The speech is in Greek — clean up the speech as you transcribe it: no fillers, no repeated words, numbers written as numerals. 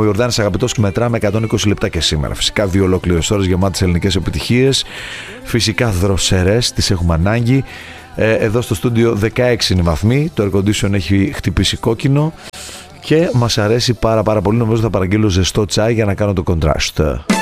ο Ιορδάνης Αγαπητός και μετράμε 120 λεπτά και σήμερα. Φυσικά 2 ολόκληρες ώρες γεμάτες ελληνικές επιτυχίες. Φυσικά δροσερές, τις έχουμε ανάγκη. Εδώ στο στούντιο 16 είναι οι βαθμοί. Το air condition έχει χτυπήσει κόκκινο και μας αρέσει πάρα πολύ. Νομίζω θα παραγγείλω ζεστό τσάι για να κάνω το contrast.